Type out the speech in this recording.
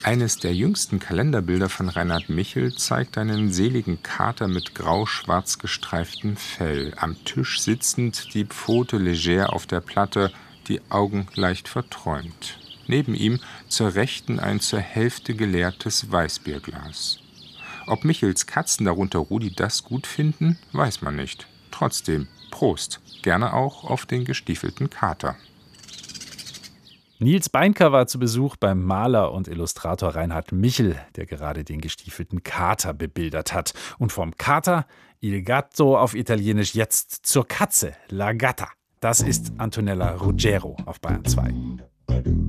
Eines der jüngsten Kalenderbilder von Reinhard Michel zeigt einen seligen Kater mit grau-schwarz gestreiftem Fell, am Tisch sitzend, die Pfote leger auf der Platte, die Augen leicht verträumt. Neben ihm zur Rechten ein zur Hälfte geleertes Weißbierglas. Ob Michels Katzen, darunter Rudi, das gut finden, weiß man nicht. Trotzdem, Prost, gerne auch auf den gestiefelten Kater. Nils Beinker war zu Besuch beim Maler und Illustrator Reinhard Michel, der gerade den gestiefelten Kater bebildert hat. Und vom Kater, il gatto auf Italienisch, jetzt zur Katze, la gatta. Das ist Antonella Ruggiero auf Bayern 2.